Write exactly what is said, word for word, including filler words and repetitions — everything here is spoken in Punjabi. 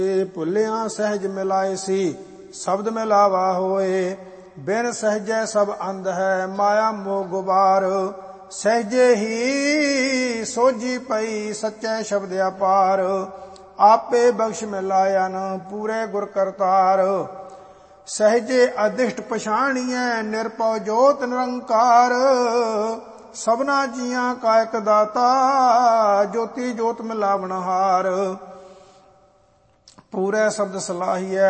ਭੁੱਲਿਆ ਸਹਿਜ ਮਿਲਾਏ ਸੀ, ਸ਼ਬਦ ਮਿਲਾਵਾ ਹੋਏ। ਬਿਨ ਸਹਿਜੈ ਸਭ ਅੰਧ ਹੈ, ਮਾਇਆ ਮੋਹ ਗੁਬਾਰ। ਸਹਿਜੇ ਹੀ ਸੋਝੀ ਪਈ, ਸੱਚੈ ਸ਼ਬਦ ਅਪਾਰ। ਆਪੇ ਬਖਸ਼ ਮਿਲਾਇਨ, ਪੂਰੇ ਗੁਰ ਕਰਤਾਰ। ਸਹਿਜੇ ਅਦਿਸ਼ਟ ਪਛਾਣੀਐ, ਨਿਰਭਉ ਜੋਤ ਨਿਰੰਕਾਰ। ਸਭਨਾ ਜੀਆਂ ਕਾ ਇਕ ਦਾਤਾ, ਜੋਤੀ ਜੋਤ ਮਿਲਾਵਨਹਾਰ। ਪੂਰੇ ਸ਼ਬਦ ਸਲਾਹੀਐ,